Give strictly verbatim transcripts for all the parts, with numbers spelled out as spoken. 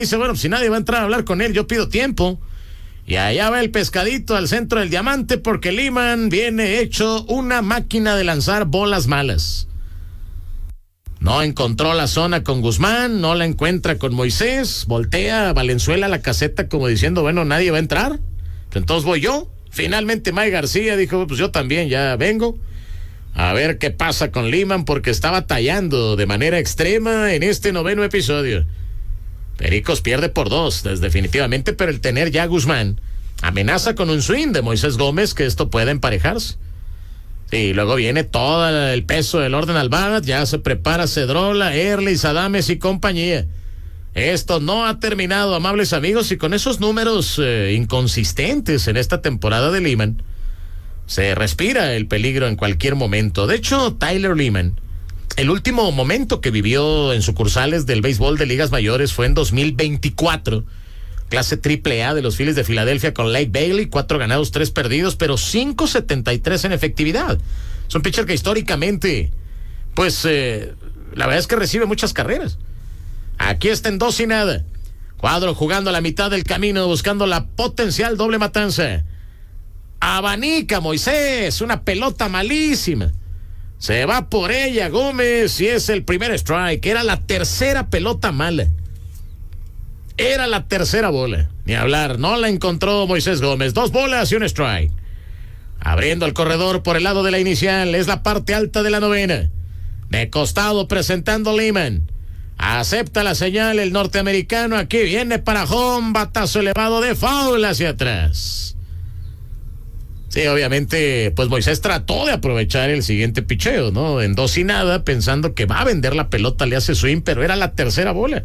dice, bueno, si nadie va a entrar a hablar con él, yo pido tiempo. Y allá va el pescadito al centro del diamante porque Lyman viene hecho una máquina de lanzar bolas malas. No encontró la zona con Guzmán, no la encuentra con Moisés, voltea a Valenzuela a la caseta como diciendo, bueno, nadie va a entrar, entonces voy yo. Finalmente Mike García dijo, pues yo también ya vengo a ver qué pasa con Lyman porque está batallando de manera extrema en este noveno episodio. Pericos pierde por dos, definitivamente, pero el tener ya a Guzmán amenaza con un swing de Moisés Gómez que esto puede emparejarse. Y luego viene todo el peso del orden al bat, ya se prepara Cedrola, Erlis, Adames y compañía. Esto no ha terminado, amables amigos, y con esos números eh, inconsistentes en esta temporada de Lyman, se respira el peligro en cualquier momento. De hecho, Tyler Lyman, el último momento que vivió en sucursales del béisbol de ligas mayores fue en dos mil veinticuatro, clase triple A de los Phillies de Filadelfia con Lake Bailey, cuatro ganados, tres perdidos, pero cinco setenta y tres en efectividad. Es un pitcher que históricamente, pues, eh, la verdad es que recibe muchas carreras. Aquí está en dos y nada. Cuadro jugando a la mitad del camino, buscando la potencial doble matanza. Abanica Moisés, una pelota malísima. Se va por ella Gómez y es el primer strike. Era la tercera pelota mala. Era la tercera bola. Ni hablar, no la encontró Moisés Gómez. Dos bolas y un strike. Abriendo el corredor por el lado de la inicial. Es la parte alta de la novena. De costado presentando Lyman. Acepta la señal el norteamericano. Aquí viene para home. Batazo elevado de foul hacia atrás. Sí, obviamente, pues Moisés trató de aprovechar el siguiente picheo, ¿no? En dos y nada, pensando que va a vender la pelota, le hace swing, pero era la tercera bola.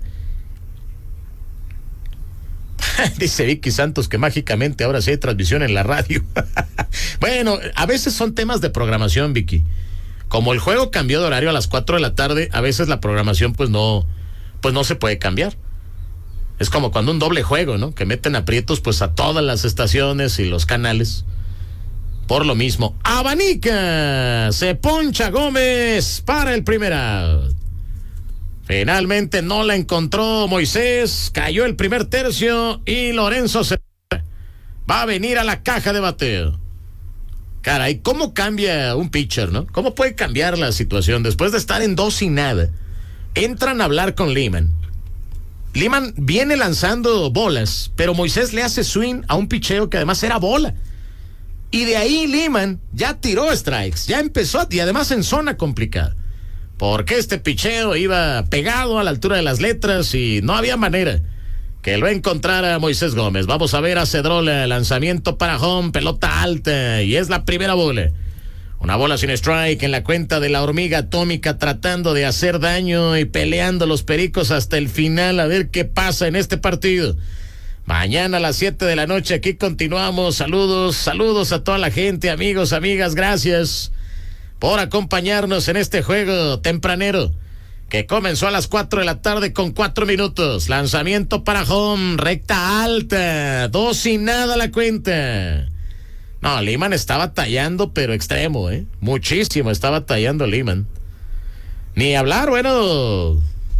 Dice Vicky Santos que mágicamente ahora sí hay transmisión en la radio. Bueno, a veces son temas de programación, Vicky. Como el juego cambió de horario a las cuatro de la tarde, a veces la programación pues no, pues no se puede cambiar. Es como cuando un doble juego, ¿no? Que meten aprietos pues a todas las estaciones y los canales. Por lo mismo, abanica, se poncha Gómez para el primer out. Finalmente no la encontró Moisés, cayó el primer tercio y Lorenzo se va a venir a la caja de bateo. Caray, ¿cómo cambia un pitcher, no? ¿Cómo puede cambiar la situación después de estar en dos y nada? Entran a hablar con Lyman. Lyman viene lanzando bolas, pero Moisés le hace swing a un picheo que además era bola. Y de ahí Lyman ya tiró strikes, ya empezó, y además en zona complicada. Porque este picheo iba pegado a la altura de las letras y no había manera que lo encontrara Moisés Gómez. Vamos a ver a Cedrola, lanzamiento para home, pelota alta, y es la primera bola. Una bola sin strike en la cuenta de la hormiga atómica, tratando de hacer daño y peleando los Pericos hasta el final, a ver qué pasa en este partido. Mañana a las siete de la noche aquí continuamos. Saludos, saludos a toda la gente, amigos, amigas, gracias por acompañarnos en este juego tempranero que comenzó a las cuatro de la tarde con cuatro minutos. Lanzamiento para home, recta alta, dos y nada la cuenta. No, Lyman está batallando, pero extremo, ¿eh? Muchísimo está batallando Lyman. Ni hablar, bueno...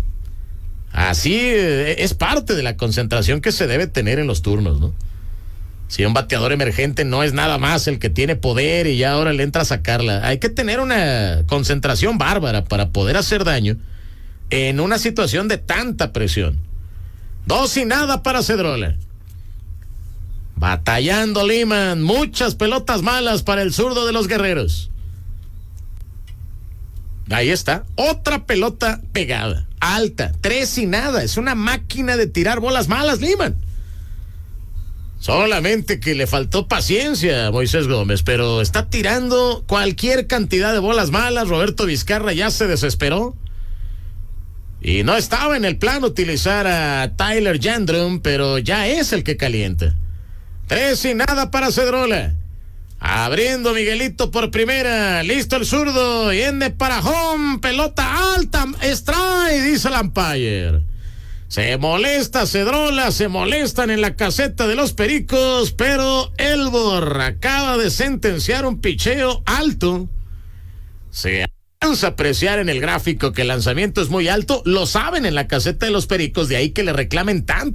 Así es parte de la concentración que se debe tener en los turnos, ¿no? Si un bateador emergente no es nada más el que tiene poder y ya ahora le entra a sacarla. Hay que tener una concentración bárbara para poder hacer daño en una situación de tanta presión. Dos y nada para Cedrola. Batallando Lyman, muchas pelotas malas para el zurdo de los Guerreros. Ahí está, otra pelota pegada, alta, tres y nada. Es una máquina de tirar bolas malas, Lyman. Solamente que le faltó paciencia a Moisés Gómez, pero está tirando cualquier cantidad de bolas malas. Roberto Vizcarra ya se desesperó. Y no estaba en el plan utilizar a Tyler Jandrum, pero ya es el que calienta. Tres y nada para Cedrola. Abriendo Miguelito por primera, listo el zurdo, viene para home, pelota alta, strike, dice el umpire. Se molesta Cedrola, se molestan en la caseta de los Pericos, pero Elbor acaba de sentenciar un picheo alto. Se alcanza a apreciar en el gráfico que el lanzamiento es muy alto, lo saben en la caseta de los Pericos, de ahí que le reclamen tanto